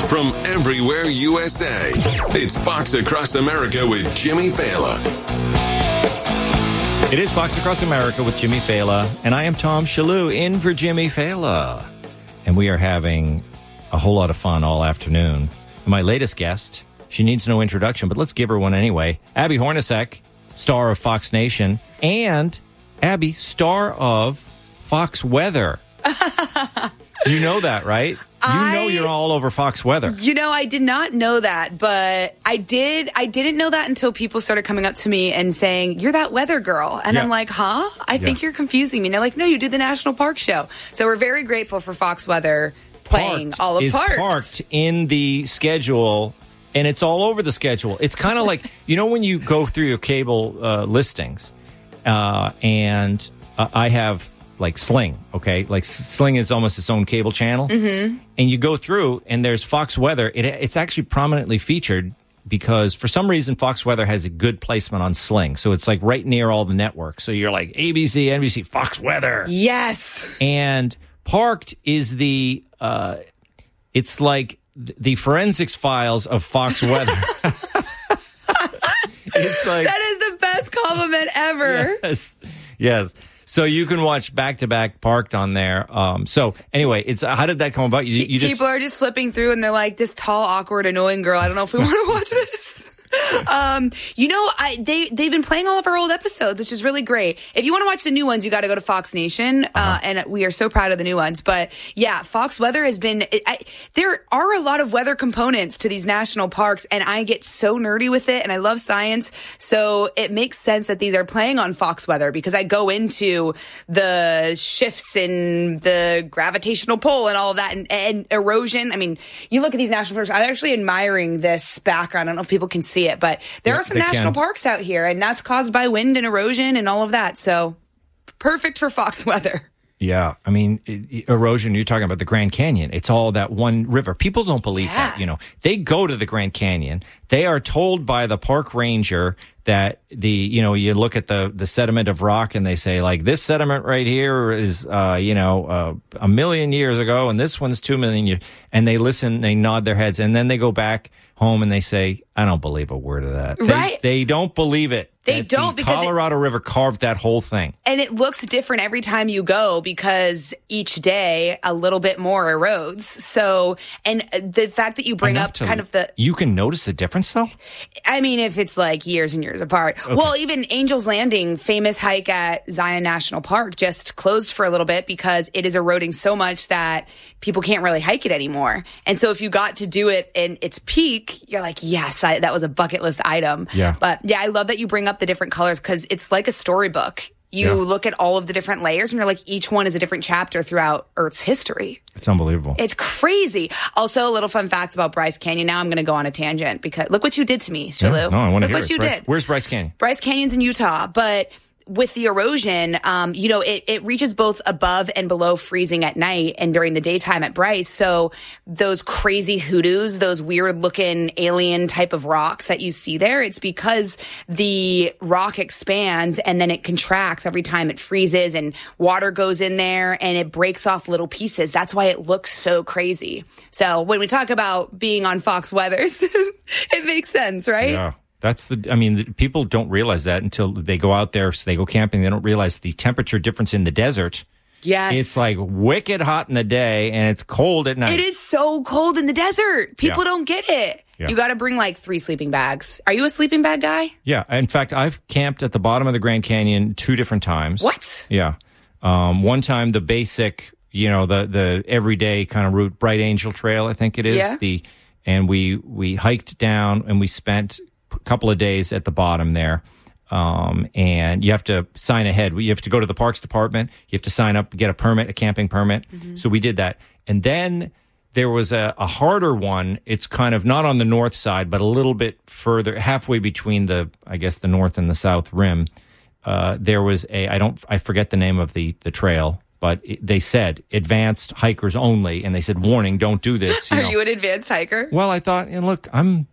from everywhere USA. It's Fox Across America with Jimmy Fallon. It is Fox Across America with Jimmy Fallon, and I am Tom Shalhoub in for Jimmy Fallon. And we are having a whole lot of fun all afternoon. My latest guest, she needs no introduction, but let's give her one anyway. Abby Hornacek, star of Fox Nation, and Abby, star of Fox Weather. You know that, right? You know you're all over Fox Weather. You know, I did not know that, but I didn't know that until people started coming up to me and saying, "You're that weather girl." And I'm like, huh? I think you're confusing me. And they're like, no, you do the National Park Show. So we're very grateful for Fox Weather playing all of Parks. Parked in the schedule, and it's all over the schedule. It's kind of like, you know, when you go through your cable listings, and I have like Sling, okay? Like Sling is almost its own cable channel. Mm-hmm. And you go through, and there's Fox Weather. It's actually prominently featured because for some reason Fox Weather has a good placement on Sling. So it's like right near all the networks. So you're like ABC, NBC, Fox Weather. Yes. And Parked is the, it's like the forensics files of Fox Weather. It's like, that is the best compliment ever. Yes. So you can watch back-to-back Parked on there. So anyway, how did that come about? People are just flipping through and they're like, this tall, awkward, annoying girl. I don't know if we want to watch this. You know, they've been playing all of our old episodes, which is really great. If you want to watch the new ones, you got to go to Fox Nation, and we are so proud of the new ones. But yeah, Fox Weather has been. There are a lot of weather components to these national parks, and I get so nerdy with it, and I love science, so it makes sense that these are playing on Fox Weather because I go into the shifts in the gravitational pull and all of that, and erosion. I mean, you look at these national parks. I'm actually admiring this background. I don't know if people can see it, but there are some national parks out here, and that's caused by wind and erosion and all of that. So perfect for Fox Weather. Yeah. I mean, erosion, you're talking about the Grand Canyon. It's all that one river. People don't believe that, you know. They go to the Grand Canyon. They are told by the park ranger that you look at the sediment of rock and they say, like, this sediment right here is, 1 million years ago, and this one's 2 million years. And they listen, they nod their heads, and then they go back home and they say, I don't believe a word of that. Right. They don't believe it. They don't, the because Colorado River carved that whole thing. And it looks different every time you go because each day a little bit more erodes. So, and the fact that you bring up kind of the... You can notice the difference, though? I mean, if it's like years and years apart. Okay. Well, even Angel's Landing, famous hike at Zion National Park, just closed for a little bit because it is eroding so much that people can't really hike it anymore. And so if you got to do it in its peak, you're like, yes, that was a bucket list item. Yeah. But yeah, I love that you bring up the different colors because it's like a storybook. You look at all of the different layers and you're like, each one is a different chapter throughout Earth's history. It's unbelievable. It's crazy. Also, a little fun facts about Bryce Canyon. Now I'm going to go on a tangent because look what you did to me, Shalhoub. Yeah, no, I want to hear what it. you did. Where's Bryce Canyon? Bryce Canyon's in Utah, but with the erosion, it reaches both above and below freezing at night and during the daytime at Bryce. So those crazy hoodoos, those weird looking alien type of rocks that you see there, it's because the rock expands and then it contracts every time it freezes and water goes in there and it breaks off little pieces. That's why it looks so crazy. So when we talk about being on Fox Weathers, it makes sense, right? Yeah. People don't realize that until they go out there, so they go camping. They don't realize the temperature difference in the desert. Yes. It's like wicked hot in the day and it's cold at night. It is so cold in the desert. People don't get it. Yeah. You got to bring like 3 sleeping bags. Are you a sleeping bag guy? Yeah. In fact, I've camped at the bottom of the Grand Canyon 2 different times. What? Yeah. One time the basic, the everyday kind of route, Bright Angel Trail, I think it is. Yeah. And we hiked down and we spent a couple of days at the bottom there. And you have to sign ahead. You have to go to the parks department. You have to sign up, get a permit, a camping permit. Mm-hmm. So we did that. And then there was a harder one. It's kind of not on the north side, but a little bit further, halfway between the north and the south rim. There was I forget the name of the trail, but they said advanced hikers only. And they said, warning, don't do this. Are you an advanced hiker? Well, I thought, look, I'm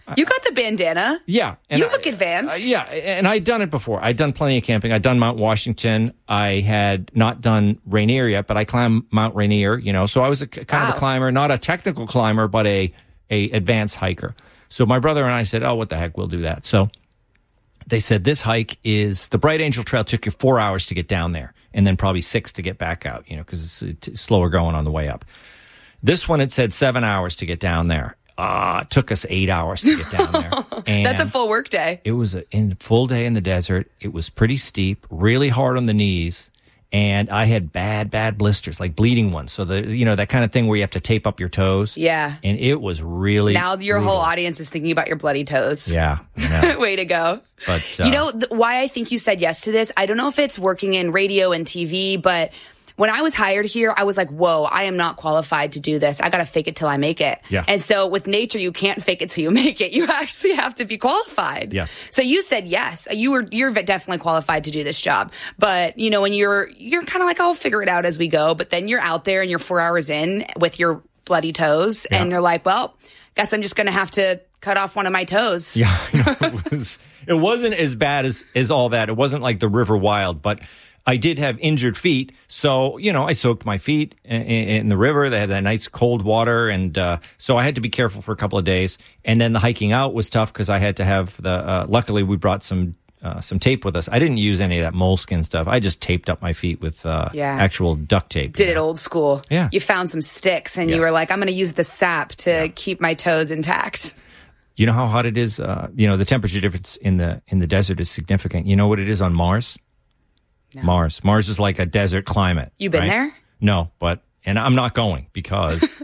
You got the bandana. Yeah. And you look advanced. Yeah, and I'd done it before. I'd done plenty of camping. I'd done Mount Washington. I had not done Rainier yet, but I climbed Mount Rainier, so I was kind of a climber, not a technical climber, but a advanced hiker. So my brother and I said, oh, what the heck, we'll do that. So they said this hike is, the Bright Angel Trail took you 4 hours to get down there and then probably 6 to get back out, because it's slower going on the way up. This one, it said 7 hours to get down there. It took us 8 hours to get down there. And that's a full work day. It was a full day in the desert. It was pretty steep, really hard on the knees. And I had bad blisters, like bleeding ones. So that kind of thing where you have to tape up your toes. Yeah. And it was really now your brutal. whole audience is thinking about your bloody toes. Yeah. Way to go. But why I think you said yes to this, I don't know if it's working in radio and TV, but when I was hired here, I was like, whoa, I am not qualified to do this. I got to fake it till I make it. Yeah. And so with nature, you can't fake it till you make it. You actually have to be qualified. Yes. So you said yes. You're definitely qualified to do this job. But, when you're kind of like, I'll figure it out as we go. But then you're out there and you're 4 hours in with your bloody toes. Yeah. And you're like, well, guess I'm just going to have to cut off one of my toes. Yeah. It wasn't as bad as all that. It wasn't like the River Wild, but I did have injured feet, so, I soaked my feet in the river. They had that nice cold water, and so I had to be careful for a couple of days. And then the hiking out was tough because I had to have luckily, we brought some tape with us. I didn't use any of that moleskin stuff. I just taped up my feet with actual duct tape. Did it old school. Yeah. You found some sticks, and you were like, I'm going to use the sap to keep my toes intact. You know how hot it is? The temperature difference in the desert is significant. You know what it is on Mars? No. Mars is like a desert climate. You been there? No, and I'm not going because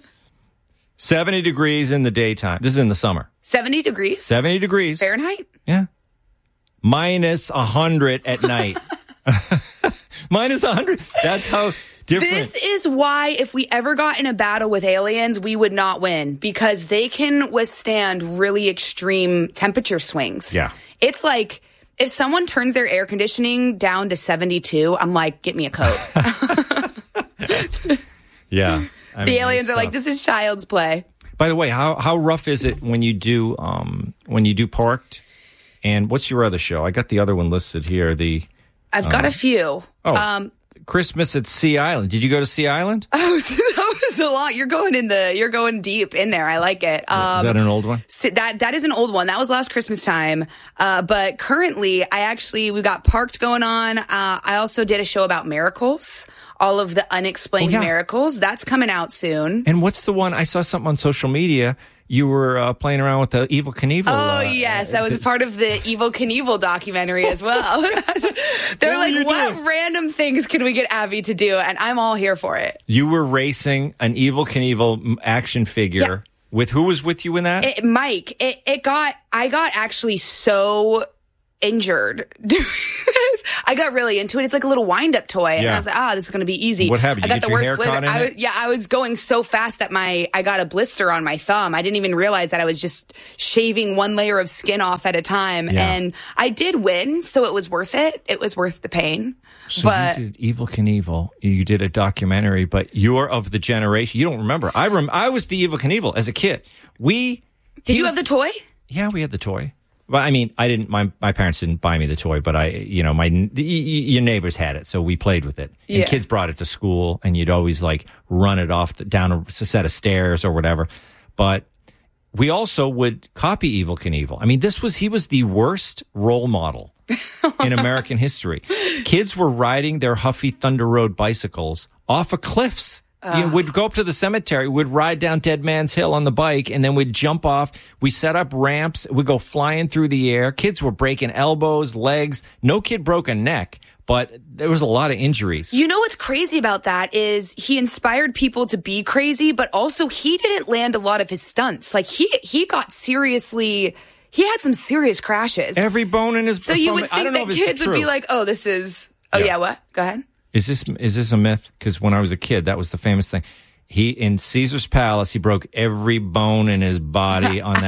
70 degrees in the daytime. This is in the summer. 70 degrees? 70 degrees. Fahrenheit? Yeah. Minus 100 at night. Minus 100. That's how different. This is why if we ever got in a battle with aliens, we would not win, because they can withstand really extreme temperature swings. Yeah. It's like, if someone turns their air conditioning down to 72, I'm like, get me a coat. Yeah. The aliens are like, this is child's play. By the way, how rough is it when you do Parked? And what's your other show? I got the other one listed here. I've got a few. Christmas at Sea Island. Did you go to Sea Island? Oh, that was a lot. You're going deep in there. I like it. Is that an old one? That is an old one. That was last Christmas time. But currently, we got Parked going on. I also did a show about miracles, all of the unexplained miracles. That's coming out soon. And what's the one? I saw something on social media. You were playing around with the Evel Knievel. Oh, yes. That was part of the Evel Knievel documentary as well. They're like, what random things can we get Abby to do? And I'm all here for it. You were racing an Evel Knievel action figure. Yeah. With who was with you in that? Mike. I got actually so injured doing this. I got really into it. It's like a little wind-up toy. And I was like, this is going to be easy. What happened? I got the worst blister. I was going so fast that I got a blister on my thumb. I didn't even realize that I was just shaving one layer of skin off at a time. Yeah. And I did win, so it was worth it. It was worth the pain. So you did Evel Knievel. You did a documentary, but you're of the generation. You don't remember. I was the Evel Knievel as a kid. Did you have the toy? Yeah, we had the toy. Well, I mean, I didn't. My parents didn't buy me the toy, but your neighbors had it, so we played with it. And kids brought it to school, and you'd always like run it off down a set of stairs or whatever. But we also would copy Evel Knievel. I mean, he was the worst role model in American history. Kids were riding their Huffy Thunder Road bicycles off of cliffs. We'd go up to the cemetery, we'd ride down Dead Man's Hill on the bike, and then we'd jump off. We set up ramps. We'd go flying through the air. Kids were breaking elbows, legs. No kid broke a neck, but there was a lot of injuries. You know what's crazy about that is he inspired people to be crazy, but also he didn't land a lot of his stunts. Like he got seriously... He had some serious crashes. Every bone in his... So you would think that kids would be like, oh, this is... Oh, yeah, what? Go ahead. Is this a myth? Because when I was a kid, that was the famous thing. In Caesar's Palace, he broke every bone in his body on that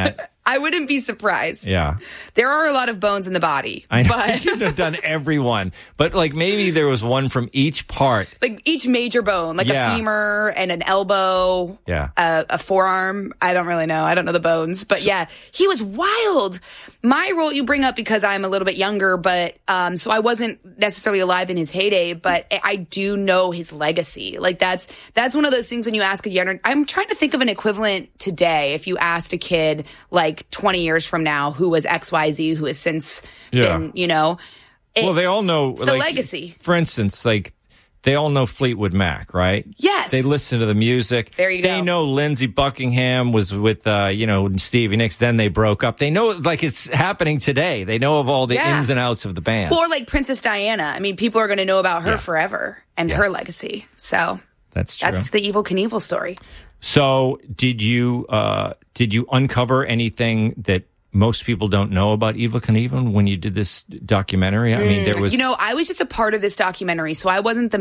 I wouldn't be surprised. Yeah. There are a lot of bones in the body. I know. But I couldn't have done everyone. But like maybe there was one from each part. like each major bone, like Yeah. a femur and an elbow, Yeah. a forearm. I don't really know. I don't know the bones. But yeah, he was wild. My role you bring up because I'm a little bit younger, but so I wasn't necessarily alive in his heyday, but I do know his legacy. Like that's one of those things when you ask a younger, I'm trying to think of an equivalent today. If you asked a kid like 20 years from now who was XYZ, who has since been, Well, they all know the legacy. For instance, like they all know Fleetwood Mac, right? Yes. They listen to the music. There you go. They know Lindsey Buckingham was with, Stevie Nicks. Then they broke up. They know, like, it's happening today. They know of all the ins and outs of the band. Or like Princess Diana. I mean, people are going to know about her Yeah. forever and her legacy. So That's true. that's the Evel Knievel story. So did you uncover anything that most people don't know about Evel Knievel when you did this documentary? I mean, there was... I was just a part of this documentary, so I wasn't the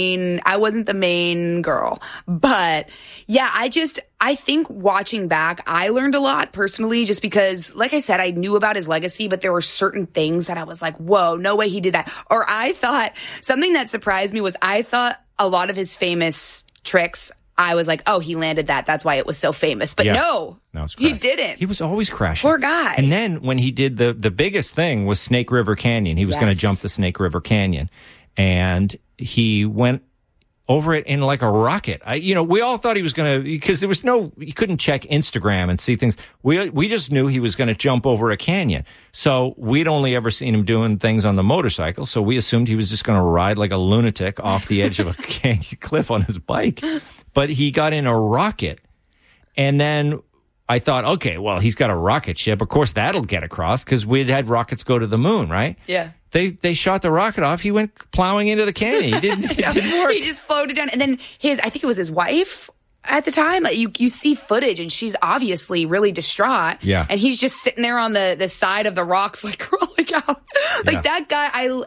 main girl. But yeah, I think watching back, I learned a lot personally just because, like I said, I knew about his legacy, but there were certain things that I was like, whoa, no way he did that. Or I thought, something that surprised me was I thought a lot of his famous tricks, I was like, oh, he landed that. That's why it was so famous. But no, it's he crashed. didn't. He was always crashing. Poor guy. And then when he did the biggest thing was Snake River Canyon. He was going to jump the Snake River Canyon. And he went over it in like a rocket. We all thought he was going to, because you couldn't check Instagram and see things. We just knew he was going to jump over a canyon. So we'd only ever seen him doing things on the motorcycle. So we assumed he was just going to ride like a lunatic off the edge of a cliff on his bike. But he got in a rocket. And then I thought, okay, well, he's got a rocket ship. Of course, that'll get across because we'd had rockets go to the moon, right? Yeah. They shot the rocket off. He went plowing into the canyon. It didn't work. He just floated down. And then I think it was his wife at the time. Like you see footage and she's obviously really distraught. Yeah. And he's just sitting there on the side of the rocks, like crawling out. Like that guy,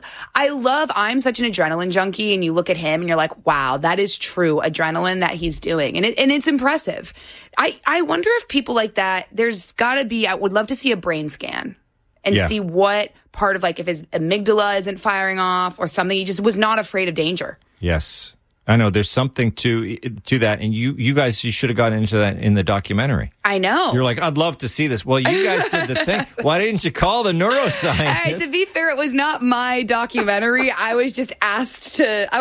I'm such an adrenaline junkie. And you look at him and you're like, wow, that is true adrenaline that he's doing. And it's impressive. I wonder if people like that, there's gotta be, I would love to see a brain scan and see what part of like if his amygdala isn't firing off or something. He just was not afraid of danger. Yes. I know there's something to that, and you guys should have gotten into that in the documentary. I know. You're like, I'd love to see this. Well, you guys did the thing. Why didn't you call the neuroscientist? To be fair, it was not my documentary. I was just asked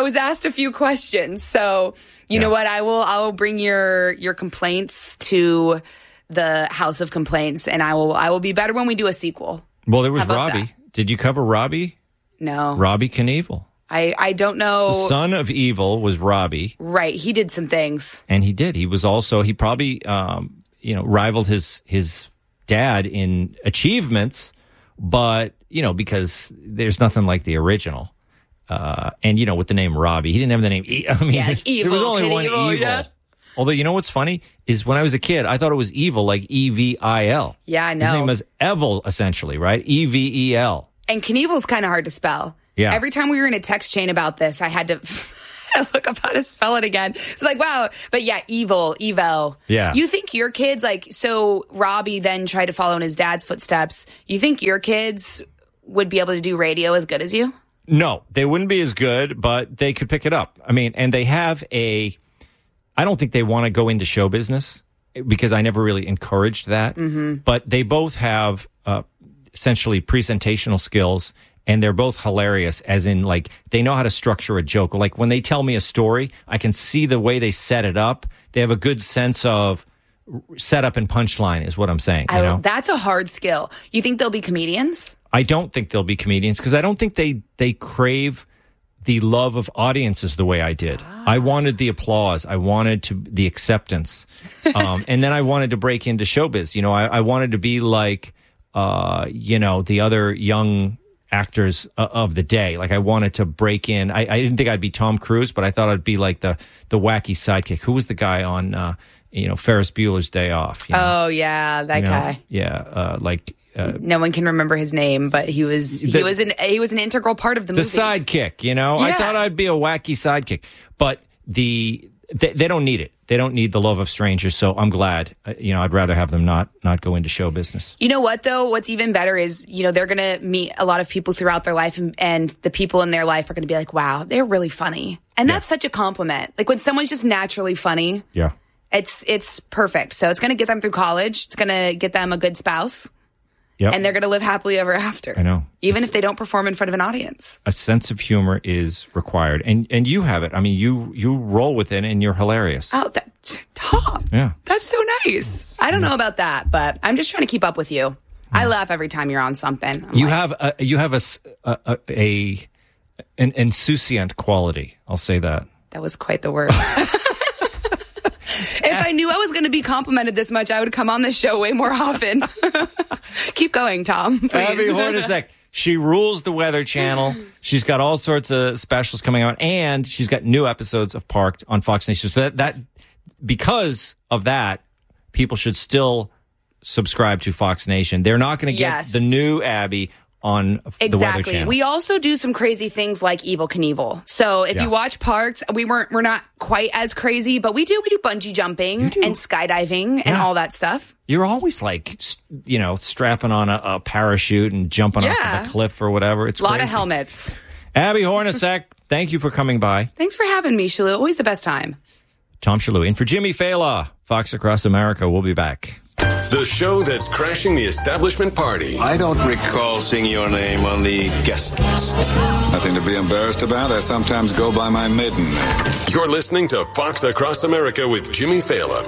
a few questions. So you know what? I will bring your complaints to the House of Complaints, and I will be better when we do a sequel. Well, there was How about Robbie. that? Did you cover Robbie? No. Robbie Knievel. I don't know. The son of Evil was Robbie. Right. He did some things. And he did. He was also, he probably, rivaled his dad in achievements, but, because there's nothing like the original. And, with the name Robbie, he didn't have the name. Evil. There was only one Knievel, Evil. yeah. Although, you know what's funny is when I was a kid, I thought it was evil, like Evil. Yeah, I know. His name was Evil, essentially, right? Evel. And Knievel's kind of hard to spell. Yeah. Every time we were in a text chain about this, I had to look up how to spell it again. It's like, wow. But yeah, Evel. Yeah. You think your kids, so Robbie then tried to follow in his dad's footsteps. You think your kids would be able to do radio as good as you? No, they wouldn't be as good, but they could pick it up. I mean, and they have I don't think they want to go into show business because I never really encouraged that. Mm-hmm. But they both have essentially presentational skills. And they're both hilarious, as in, like, they know how to structure a joke. Like, when they tell me a story, I can see the way they set it up. They have a good sense of setup and punchline, is what I'm saying. That's a hard skill. You think they'll be comedians? I don't think they'll be comedians, because I don't think they crave the love of audiences the way I did. I wanted the applause. I wanted the acceptance. And then I wanted to break into showbiz. I wanted to be like, the other young actors of the day. Like, I wanted to break in. I didn't think I'd be Tom Cruise, but I thought I'd be like the wacky sidekick. Who was the guy on Ferris Bueller's Day Off? Oh yeah, that guy. Yeah, no one can remember his name, but he was an integral part of the movie. The sidekick. I thought I'd be a wacky sidekick, but they don't need it. They don't need the love of strangers. So I'm glad. I'd rather have them not go into show business. You know what, though? What's even better is, they're going to meet a lot of people throughout their life, and the people in their life are going to be like, wow, they're really funny. And that's such a compliment. Like when someone's just naturally funny. Yeah. It's perfect. So it's going to get them through college. It's going to get them a good spouse. Yep. And they're going to live happily ever after. I know. Even if they don't perform in front of an audience. A sense of humor is required. And you have it. I mean, you roll with it and you're hilarious. Oh, Tom. Yeah. That's so nice. I don't know about that, but I'm just trying to keep up with you. I laugh every time you're on something. You have an insouciant quality. I'll say that. That was quite the word. If I knew I was going to be complimented this much, I would come on this show way more often. Keep going, Tom, please. Abby Hornacek. She rules the Weather Channel. She's got all sorts of specials coming out, and she's got new episodes of Parked on Fox Nation. So that because of that, people should still subscribe to Fox Nation. They're not going to get the new Abby on the Weather Channel. We also do some crazy things like Evel Knievel. So if you watch Parks, we're not quite as crazy, but we do bungee jumping and skydiving and all that stuff. You're always like, strapping on a parachute and jumping off of a cliff or whatever. It's a lot of helmets. Abby Hornacek, thank you for coming by. Thanks for having me, Shalou. Always the best time. Tom Shalou in for Jimmy Fela. Fox Across America. We'll be back. The show that's crashing the establishment party. I don't recall seeing your name on the guest list. Nothing to be embarrassed about. I sometimes go by my maiden name. You're listening to Fox Across America with Jimmy Fela.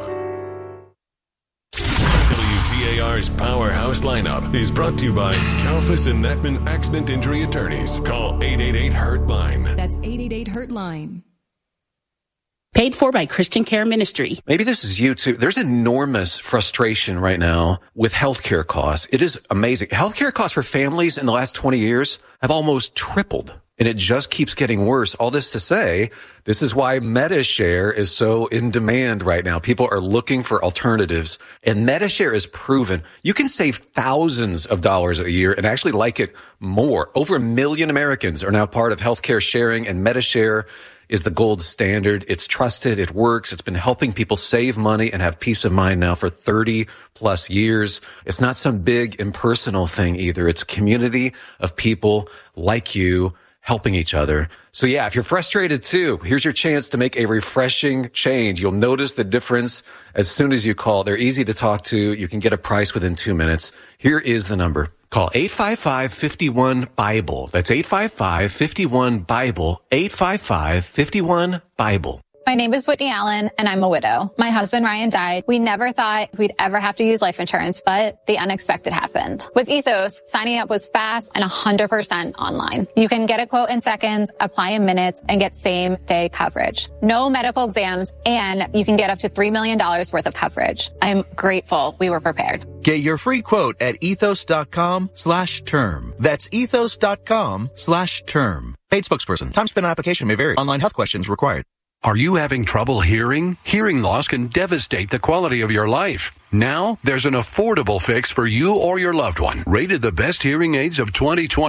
WTAR's Powerhouse Lineup is brought to you by Kalfas and Netman Accident Injury Attorneys. Call 888-HURT-LINE. That's 888-HURT-LINE. Paid for by Christian Care Ministry. Maybe this is you too. There's enormous frustration right now with healthcare costs. It is amazing. Healthcare costs for families in the last 20 years have almost tripled, and it just keeps getting worse. All this to say, this is why MediShare is so in demand right now. People are looking for alternatives, and MediShare is proven. You can save thousands of dollars a year and actually like it more. Over 1 million Americans are now part of healthcare sharing, and MediShare is the gold standard. It's trusted. It works. It's been helping people save money and have peace of mind now for 30 plus years. It's not some big impersonal thing either. It's a community of people like you helping each other. So yeah, if you're frustrated too, here's your chance to make a refreshing change. You'll notice the difference as soon as you call. They're easy to talk to. You can get a price within 2 minutes. Here is the number. Call 855-51-BIBLE. That's 855-51-BIBLE. 855-51-BIBLE. My name is Whitney Allen, and I'm a widow. My husband, Ryan, died. We never thought we'd ever have to use life insurance, but the unexpected happened. With Ethos, signing up was fast and 100% online. You can get a quote in seconds, apply in minutes, and get same-day coverage. No medical exams, and you can get up to $3 million worth of coverage. I'm grateful we were prepared. Get your free quote at ethos.com/term. That's ethos.com/term. Paid spokesperson. Time spent on application may vary. Online health questions required. Are you having trouble hearing? Hearing loss can devastate the quality of your life. Now, there's an affordable fix for you or your loved one. Rated the best hearing aids of 2020.